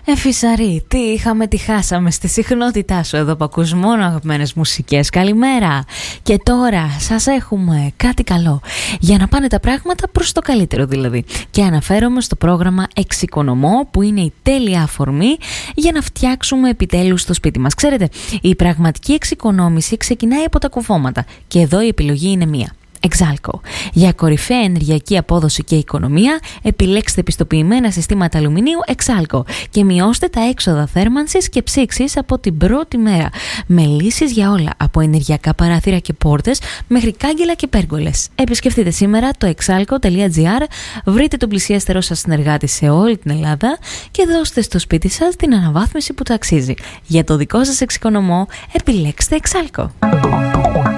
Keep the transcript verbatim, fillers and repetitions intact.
Εφησαρή, τι είχαμε, τι χάσαμε στη συχνότητά σου εδώ που ακούς μόνο αγαπημένες μουσικές. Καλημέρα. Και τώρα σας έχουμε κάτι καλό για να πάνε τα πράγματα προς το καλύτερο δηλαδή. Και αναφέρομαι στο πρόγραμμα Εξοικονομώ, που είναι η τέλεια αφορμή για να φτιάξουμε επιτέλους το σπίτι μας. Ξέρετε, η πραγματική εξοικονόμηση ξεκινάει από τα κουφώματα και εδώ η επιλογή είναι μία. Εξάλκο. Για κορυφαία ενεργειακή απόδοση και οικονομία, επιλέξτε πιστοποιημένα συστήματα αλουμινίου Εξάλκο και μειώστε τα έξοδα θέρμανσης και ψήξης από την πρώτη μέρα. Με λύσεις για όλα, από ενεργειακά παράθυρα και πόρτες μέχρι κάγκελα και πέργολες. Επισκεφτείτε σήμερα το εξάλκο τελεία τζι άρ, βρείτε τον πλησιέστερό σας συνεργάτη σε όλη την Ελλάδα και δώστε στο σπίτι σας την αναβάθμιση που το αξίζει. Για το δικό σας εξοικονομώ, επιλέξτε Εξάλκο.